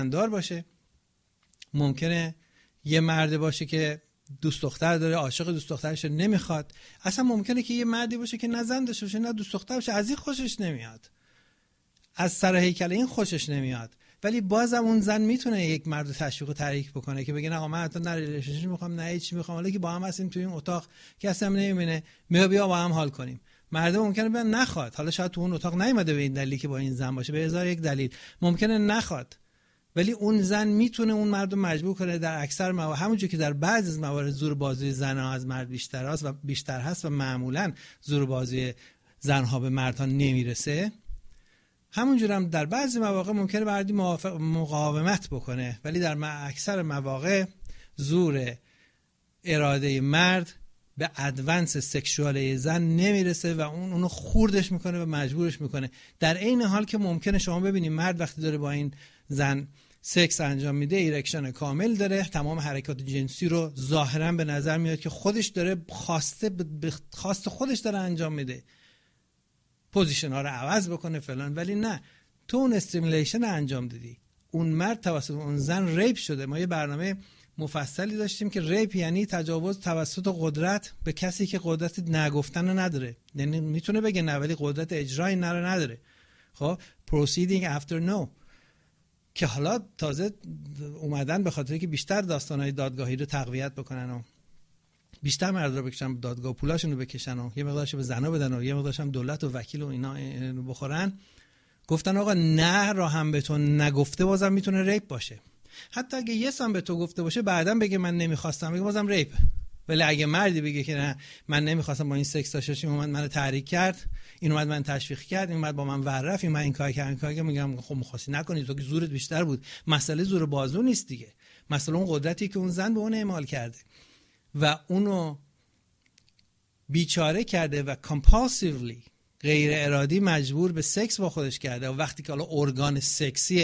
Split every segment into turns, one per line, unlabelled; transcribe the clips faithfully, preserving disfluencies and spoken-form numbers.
دار باشه، ممکنه یه مرد باشه که دوست دختر داره، عاشق دوست دخترش نمیخواد. اصلا ممکنه که یه مردی باشه که نه زن داشته باشه نه دوست دختر باشه، از این خوشش نمیاد، از سر هیکل این خوشش نمیاد، ولی بازم اون زن میتونه یک مرد رو تشویق و تحریک بکنه که بگه نه من حتی نه ریلیشنشیپ میخوام نه هیچ میخوام، حالا که با هم هستیم توی این اتاق کسی هم نمیبینه، بیا بیا با هم حال کنیم. مرد ممکنه بیا نخواد، حالا شاید تو اون اتاق نیومده به این دلیلی که با این زن باشه، به هزار یک دلیل ممکنه نخواد، ولی اون زن میتونه اون مرد رو مجبور کنه. در اکثر موارد همونجوری که در بعضی از موارد زور بازوی زن‌ها از مرد بیشتر است و بیشتر هست و معمولاً زور بازوی زن‌ها به مردها نمیرسه، همونجور هم در بعضی مواقع ممکنه مردی مقاومت بکنه، ولی در اکثر مواقع زور اراده مرد به ادوانس سکشوالی زن نمیرسه و اون اونو خوردش میکنه و مجبورش میکنه. در این حال که ممکنه شما ببینید مرد وقتی داره با این زن سکس انجام میده ایرکشن کامل داره، تمام حرکات جنسی رو ظاهرا به نظر میاد که خودش داره خواسته به خواست خودش داره انجام میده، پوزیشن ها رو عوض بکنه فلان، ولی نه، تو اون استیمولیشن انجام دادی، اون مرد توسط اون زن ریپ شده. ما یه برنامه مفصلی داشتیم که ریپ یعنی تجاوز توسط قدرت به کسی که قدرت نگفتن رو نداره، یعنی میتونه بگه نه ولی قدرت اجرای نه رو نداره. خب proceeding after no، که حالا تازه اومدن به خاطر که بیشتر داستانهای دادگاهی رو تقویت بکنن و بیشتر مرد رو بکشن دادگاه، پولاشون رو بکشن و یه مقدارش به زنا بدن و یه مقدارش هم دولت و وکیل و اینا بخورن، گفتن آقا نه را هم به تو نگفته بازم میتونه ریپ باشه. حتی اگه یه سم به تو گفته باشه بعدم بگه من نمیخواستم، بگه بازم ریپ. ولی اگه مردی بگه که نه من نمیخواستم با این سکس داشته باشم، اومد منو تحریک کرد، این اومد من تشویق کرد، این اومد با من ورف، این من این کار کردم، این کار کردم، میگم خب می‌خواستی نکنی، تو که زورت بیشتر بود. مسئله زور بازو نیست دیگه، مسئله اون قدرتی که اون زن به اون اعمال کرده و اونو بیچاره کرده و کامپالسیولی غیر ارادی مجبور به سکس با خودش کرده. و وقتی که حالا ارگان سکسی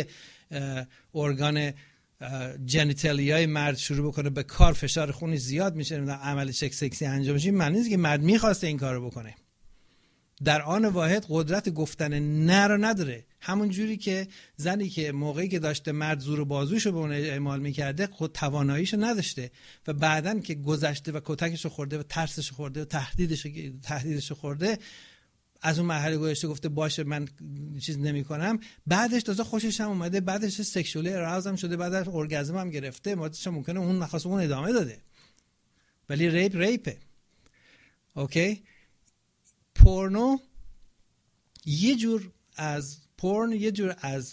ارگان جنیتالیای مرد شروع بکنه به کار، فشار خونی زیاد میشه، عمل سکس سکسی انجام میشه، معنی نیست که مرد میخواسته این کارو بکنه. در آن واحد قدرت گفتن نه رو نداره، همون جوری که زنی که موقعی که داشته مرد زور بازوشو به اون اعمال میکرده خود تواناییشو نداشته و بعدن که گذشته و کتکشو خورده و ترسشو خورده و تهدیدشو تهدیدشو خورده، از اون مرحله گذشته گفته باشه من چیز نمی‌کنم، بعدش تازه خوشش هم اومده، بعدش سکشوال اراوز هم شده، بعدش ارگازم هم گرفته، مادرش ممکنه اون نخواست اون ادامه داده، ولی ریپ ریپه. اوکی، پورنو یه جور از پورن یه جور از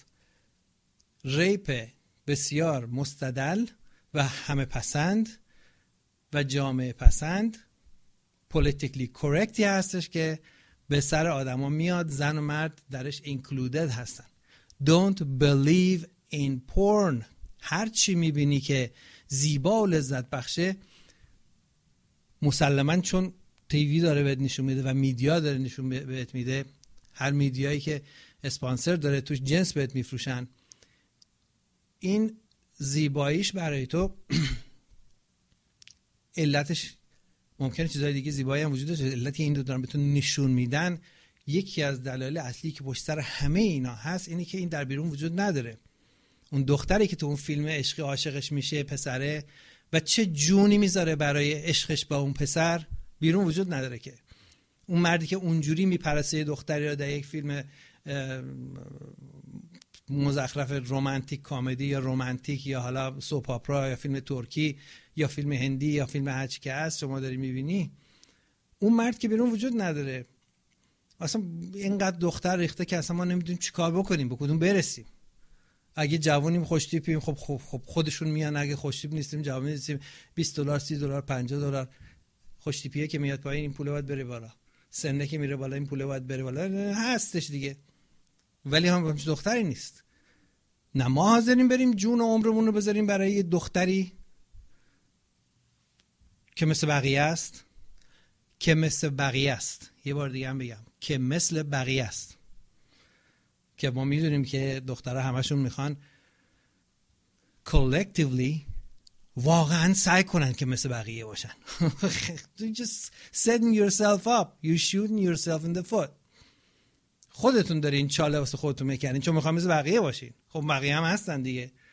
ریپ بسیار مستدل و همه پسند و جامعه پسند، پولیتیکلی کورکتی هستش که به سر آدما میاد، زن و مرد درش اینکلودد هستن. Don't believe in porn. هر چی میبینی که زیبا و لذت بخشه، مسلماً چون تیوی داره بهت نشون میده و میدیا داره نشون بهت میده، هر میدیایی که اسپانسر داره توش جنس بهت میفروشن، این زیباییش برای تو علتش ممکنه چیزای دیگه زیبایی هم وجود داشته، علتی این دو دارن بهتون نشون میدن، یکی از دلایل اصلی که پشت سر همه اینا هست اینه که این در بیرون وجود نداره. اون دختری که تو اون فیلم عشقی عاشقش میشه پسره و چه جونی میذاره برای عشقش با اون پسر، بیرون وجود نداره. که اون مردی که اونجوری میپرسه دختری رو در یک فیلم مزخرف رمانتیک کمدی یا رمانتیک یا حالا سوپ اپرا یا فیلم ترکی یا فیلم هندی یا فیلم هر چی که هست شما داری میبینی، اون مرد که بیرون وجود نداره. اصلا اینقدر دختر ریخته که اصلا ما نمیدونیم چیکار بکنیم، به کدوم برسیم. اگه جوونیم خوش تیپیم خب خب خب خودشون میان، اگه خوش تیپ نیستیم جوون نیستیم، بیست دلار سی دلار پنجاه دلار خوش تیپیه که میاد پایین این پول باید بره بالا، سنه که میره بالا این پول باید بره بالا، هستش دیگه. ولی هم دختری نیست. نه ما حاضریم بریم جون و عمرمون رو بذاریم برای یه دختری که مثل بقیه است، که مثل بقیه است. یه بار دیگه هم بگم که مثل بقیه است، که ما میدونیم که دخترها همشون میخوان collectively واقعا سعی کنن که مثل بقیه باشن. You just setting yourself up, you shooting yourself in the foot. خودتون دارین چاله واسه خودتون میکنین چون میخوام مثل بقیه باشین. خب بقیه هم هستن دیگه.